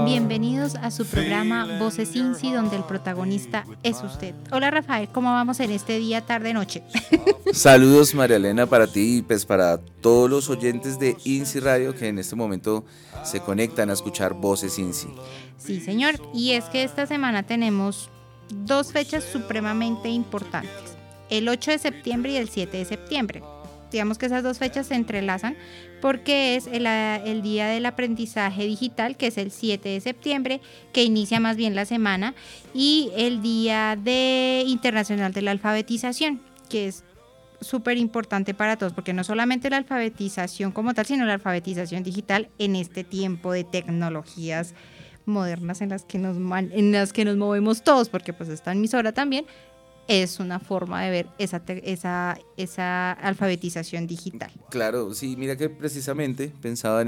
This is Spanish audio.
Bienvenidos a su programa Voces INSI, donde el protagonista es usted. Hola Rafael, ¿cómo vamos en este día, tarde, noche? Saludos María Elena para ti y pues para todos los oyentes de INSI Radio que en este momento se conectan a escuchar Voces INSI. Sí, señor, y es que esta semana tenemos dos fechas supremamente importantes, el 8 de septiembre y el 7 de septiembre. Digamos que esas dos fechas se entrelazan porque es el día del aprendizaje digital, que es el 7 de septiembre, que inicia más bien la semana, y el día internacional de la alfabetización, que es súper importante para todos, porque no solamente la alfabetización como tal, sino la alfabetización digital en este tiempo de tecnologías modernas en las que nos movemos todos, porque pues esta emisora también es una forma de ver esa alfabetización digital. Claro, sí, mira que precisamente pensaba en